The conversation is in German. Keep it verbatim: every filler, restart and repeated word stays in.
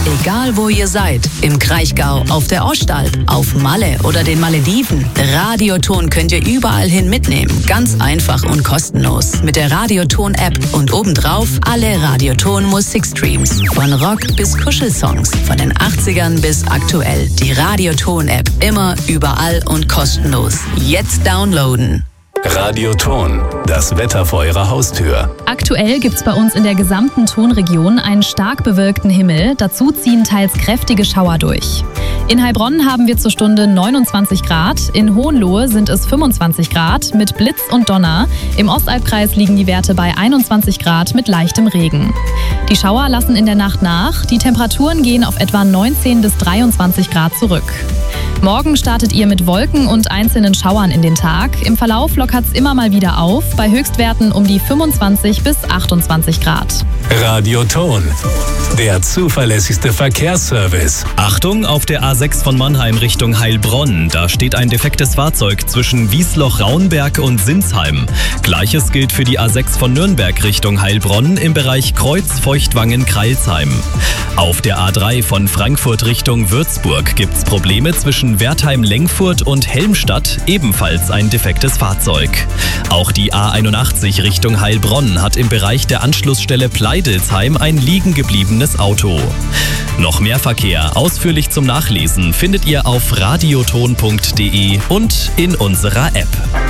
Egal wo ihr seid, im Kraichgau, auf der Ostalb, auf Malle oder den Malediven, Radioton könnt ihr überall hin mitnehmen. Ganz einfach und kostenlos. Mit der Radioton-App und obendrauf alle Radioton-Musikstreams. Von Rock bis Kuschelsongs, von den achtzigern bis aktuell. Die Radioton-App immer, überall und kostenlos. Jetzt downloaden. Radioton, das Wetter vor Ihrer Haustür. Aktuell gibt's bei uns in der gesamten Tonregion einen stark bewölkten Himmel. Dazu ziehen teils kräftige Schauer durch. In Heilbronn haben wir zur Stunde neunundzwanzig Grad, in Hohenlohe sind es fünfundzwanzig Grad mit Blitz und Donner. Im Ostalbkreis liegen die Werte bei einundzwanzig Grad mit leichtem Regen. Die Schauer lassen in der Nacht nach. Die Temperaturen gehen auf etwa neunzehn bis dreiundzwanzig Grad zurück. Morgen startet ihr mit Wolken und einzelnen Schauern in den Tag. Im Verlauf lockert's immer mal wieder auf, bei Höchstwerten um die fünfundzwanzig bis achtundzwanzig Grad. Radioton, der zuverlässigste Verkehrsservice. Achtung, auf der A sechs von Mannheim Richtung Heilbronn. Da steht ein defektes Fahrzeug zwischen Wiesloch-Raunberg und Sinsheim. Gleiches gilt für die A sechs von Nürnberg Richtung Heilbronn im Bereich Kreuz-Feuchtwangen-Kreilsheim. Auf der A drei von Frankfurt Richtung Würzburg gibt's Probleme zwischen Wertheim-Lengfurt und Helmstadt, ebenfalls ein defektes Fahrzeug. Auch die A einundachtzig Richtung Heilbronn hat im Bereich der Anschlussstelle Pleidelsheim ein liegen gebliebenes Auto. Noch mehr Verkehr ausführlich zum Nachlesen findet ihr auf radioton punkt de und in unserer App.